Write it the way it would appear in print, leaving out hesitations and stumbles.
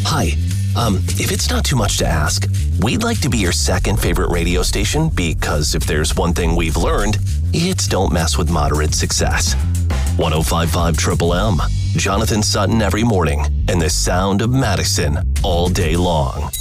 Hi. If it's not too much to ask, we'd like to be your second favorite radio station because if there's one thing we've learned, it's don't mess with moderate success. 105.5 Triple M, Jonathan Sutton every morning, and the sound of Madison all day long.